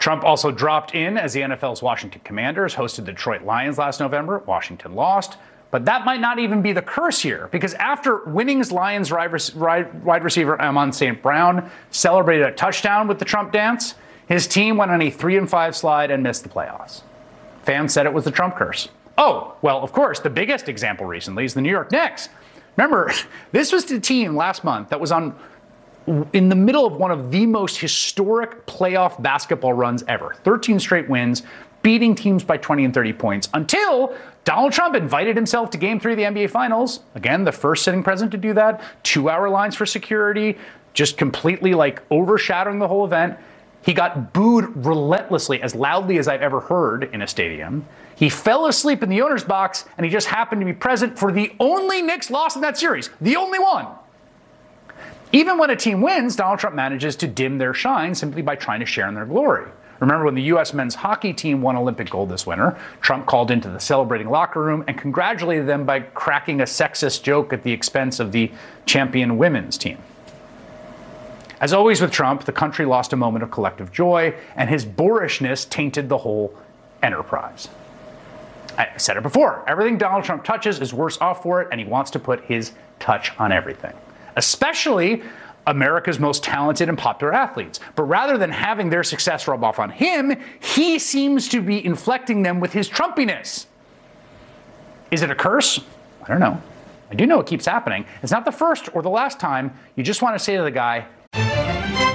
Trump also dropped in as the NFL's Washington Commanders hosted the Detroit Lions last November. Washington lost. But that might not even be the curse here, because after winning's Lions wide receiver Amon St. Brown celebrated a touchdown with the Trump dance, his team went on a 3-5 slide and missed the playoffs. Fans said it was the Trump curse. Oh, well, of course, the biggest example recently is the New York Knicks. Remember, this was the team last month that was in the middle of one of the most historic playoff basketball runs ever. 13 straight wins, beating teams by 20 and 30 points, until Donald Trump invited himself to Game 3 of the NBA Finals. Again, the first sitting president to do that. 2-hour lines for security, just completely overshadowing the whole event. He got booed relentlessly, as loudly as I've ever heard in a stadium. He fell asleep in the owner's box, and he just happened to be present for the only Knicks loss in that series. The only one. Even when a team wins, Donald Trump manages to dim their shine simply by trying to share in their glory. Remember when the U.S. men's hockey team won Olympic gold this winter? Trump called into the celebrating locker room and congratulated them by cracking a sexist joke at the expense of the champion women's team. As always with Trump, the country lost a moment of collective joy, and his boorishness tainted the whole enterprise. I said it before, everything Donald Trump touches is worse off for it, and he wants to put his touch on everything. Especially America's most talented and popular athletes. But rather than having their success rub off on him, he seems to be inflecting them with his Trumpiness. Is it a curse? I don't know. I do know it keeps happening. It's not the first or the last time. You just want to say to the guy,